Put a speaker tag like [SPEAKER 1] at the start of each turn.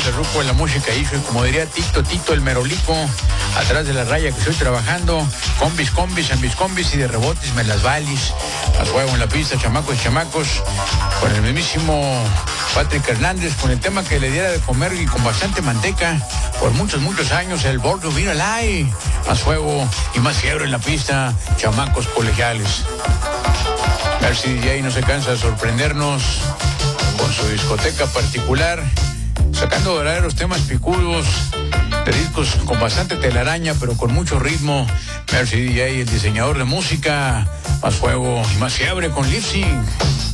[SPEAKER 1] amigos de Ruco en la música, hijo, y como diría Tito el merolico, atrás de la raya que estoy trabajando, combis, ambiscombis y de rebotes me las valis, a fuego en la pista, chamacos, con el mismísimo Patrick Hernández, con el tema que le diera de comer y con bastante manteca, por muchos años, el Bordo Vino Live, más fuego y más fiebre en la pista, chamacos colegiales. A ver si DJ no se cansa de sorprendernos con su discoteca particular, sacando verdaderos temas picudos, de discos con bastante telaraña, pero con mucho ritmo. Mercy DJ, el diseñador de música, más fuego y más fiebre con lip sync.